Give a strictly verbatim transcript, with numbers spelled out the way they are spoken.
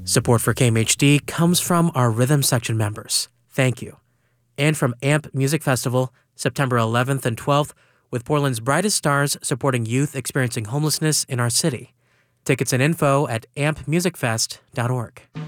Support for K M H D comes from our Rhythm Section members. Thank you. And from A M P Music Festival, September eleventh and twelfth, with Portland's brightest stars supporting youth experiencing homelessness in our city. Tickets and info at amp music fest dot org.